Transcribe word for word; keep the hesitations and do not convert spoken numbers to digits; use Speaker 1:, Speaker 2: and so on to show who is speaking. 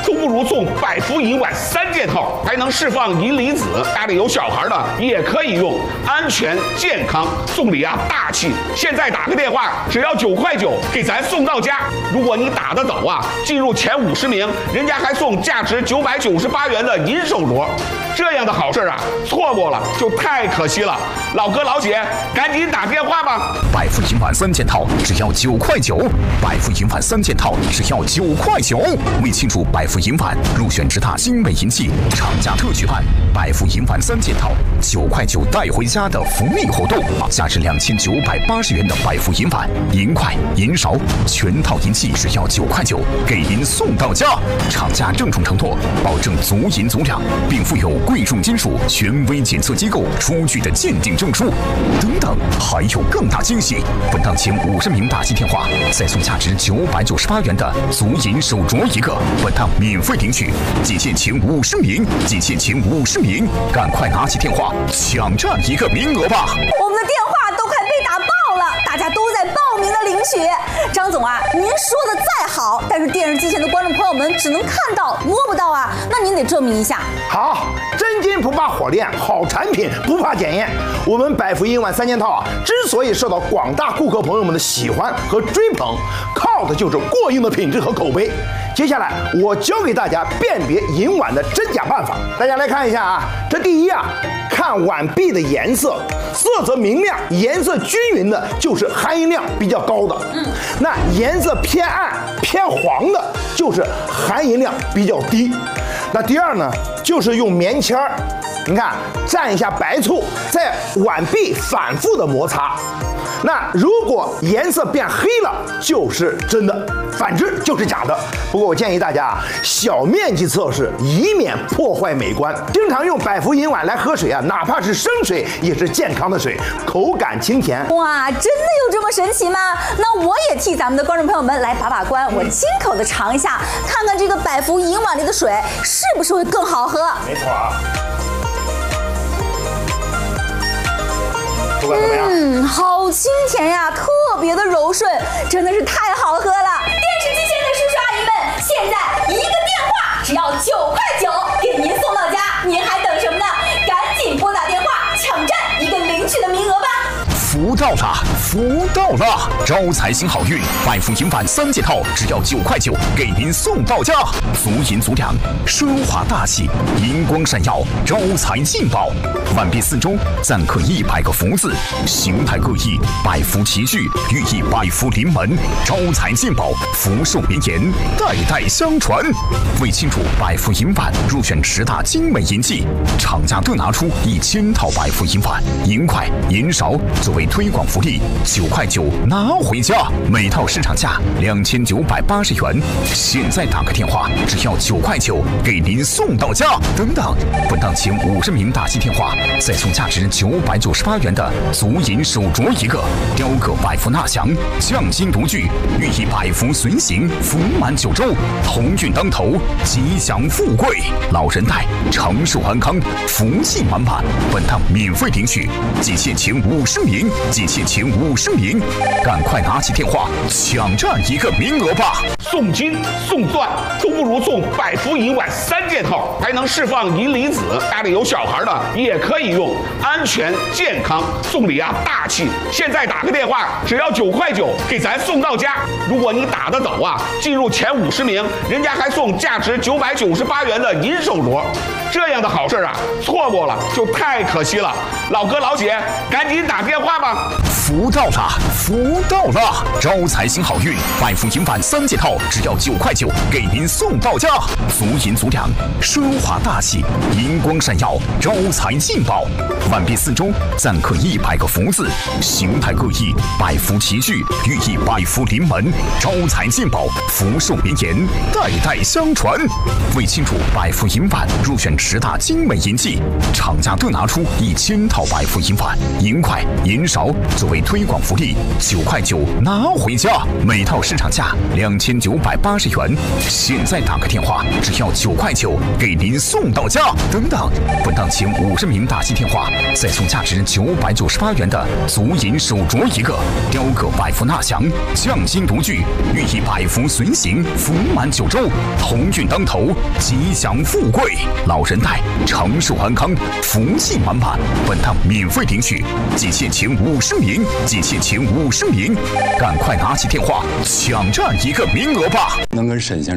Speaker 1: 都不如送百福银碗三件套，还能释放银离子，家里有小孩的也可以用，安全健康，送礼啊大气。现在打个电话，只要九块九，给咱送到家。如果你打得走啊，进入前五十名，人家还送价值九百九十八元的银手镯。这样的好事啊，错过了就太可惜了。老哥老姐，赶紧打电话吧！
Speaker 2: 百福银碗三件套只要九块九，百福银碗三件套只要九块九。为庆祝百福银碗入选十大精美银器，厂家特举办百福银碗三件套九块九带回家的福利活动，价值两千九百八十元的百福银碗、银筷、银勺全套银器只要九块九，给您送到家。厂家郑重承诺，保证足银足量，并附有贵重金属权威检测机构出具的鉴定证书等等，还有更大惊喜！本档前五十名打击电话再送价值九百九十八元的足银手镯一个，本档免费领取，仅限前五十名，仅限前五十名，赶快拿起电话抢占一个名额吧！
Speaker 3: 我们的电话都快被打爆了，大家都在报名的领取。张总啊，您说的再好，但是电视机前的观众朋友们只能看到摸不到啊，那您得证明一下。
Speaker 4: 好，真金不怕火炼，好产品不怕检验。我们百福银碗三件套啊，之所以受到广大顾客朋友们的喜欢和追捧，靠的就是过硬的品质和口碑。接下来我教给大家辨别银碗的真假办法，大家来看一下啊。这第一啊，看碗壁的颜色，色泽明亮、颜色均匀的，就是含银量比较高的。嗯，那颜色偏暗、偏黄的，就是含银量比较低。那第二呢，就是用棉签儿，你看蘸一下白醋，在碗壁反复的摩擦。那如果颜色变黑了，就是真的；反之就是假的。不过我建议大家啊，小面积测试，以免破坏美观。经常用百福银碗来喝水啊，哪怕是生水，也是健康的水，口感清甜。
Speaker 3: 哇，真的有这么神奇吗？那我也替咱们的观众朋友们来把把关，我亲口的尝一下，看看这个百福银碗里的水是不是会更好喝。
Speaker 4: 没错啊。口感怎么样？
Speaker 3: 嗯，好清甜呀，特别的柔顺，真的是太好喝了。电视机前的叔叔阿姨们，现在一个电话只要九块九，给您送到家，您还等什么呢？赶紧拨打电话，抢占一个领取的名额吧！
Speaker 2: 福到了，福到了！招财星好运，百福银碗三件套只要九块九，给您送到家。足银足量，奢华大气，银光闪耀，招财进宝。碗壁四周錾刻一百个福字，形态各异，百福齐聚，寓意百福临门，招财进宝，福寿绵延，代代相传。为庆祝百福银碗入选十大精美银器，厂家特拿出一千套百福银碗、银筷、银勺作为推广福利，九块九拿回家，每套市场价两千九百八十元，现在打个电话，只要九块九，给您送到家。等等，本档前五十名打击电话再送价值九百九十八元的足银手镯一个，雕刻百福纳祥，匠心独具，寓意百福随行，福满九州，鸿运当头，吉祥富贵，老人带长寿安康，福气满满。本档免费领取，仅限前五十名，仅限前五十名，赶快拿起电话抢占一个名额吧！
Speaker 1: 送金送钻都不如送百福银碗三件套，还能释放银离子，家里有小孩的也可以用，安全健康，送礼啊大气。现在打个电话，只要九块九，给咱送到家。如果你打得走啊，进入前五十名，人家还送价值九百九十八元的银手镯。这样的好事啊，错过了就太可惜了。老哥老姐，赶紧打电话吧！
Speaker 2: 福到了，福到了！招财星好运，百福银碗三件套只要九块九，给您送到家。足银足量，奢华大气，银光闪耀，招财进宝。碗壁四周錾刻一百个福字，形态各异，百福齐聚，寓意百福临门，招财进宝，福寿绵延，代代相传。为庆祝百福银碗入选十大精美银器，厂家特拿出一千套百福银碗、银筷、银勺作为推广广福利，九块九拿回家，每套市场价两千九百八十元，现在打个电话只要九块九，给您送到家。等等，本档前五十名打进电话，再送价值九百九十八元的足银手镯一个，雕刻百福纳祥，匠心独具，寓意百福随行，福满九州，鸿运当头，吉祥富贵，老人带，长寿安康，福气满满。本档免费领取，仅限前五十名，仅限前五十名，赶快拿起电话抢占一个名额吧！
Speaker 5: 能跟沈先生